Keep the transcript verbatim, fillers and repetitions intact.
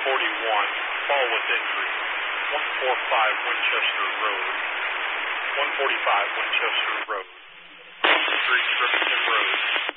forty-one, fall with injury, one forty-five Winchester Road, one forty-five Winchester Road, Street, Rivington Road.